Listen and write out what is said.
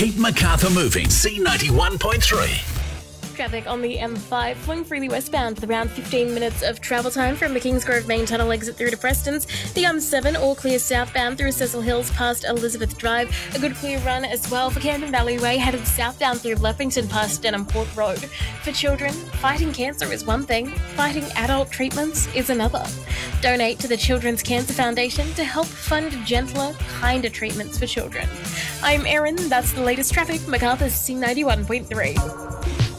Keep Macarthur moving. C91.3. Traffic on the M5 flowing freely westbound with around 15 minutes of travel time from the Kingsgrove main tunnel exit through to Prestons. The M7 all clear southbound through Cecil Hills past Elizabeth Drive. A good clear run as well for Camden Valley Way headed southbound through Leppington past Denham Port Road. For children, fighting cancer is one thing, fighting adult treatments is another. Donate to the Children's Cancer Foundation to help fund gentler, kinder treatments for children. I'm Erin, that's the latest traffic, Macarthur's C91.3.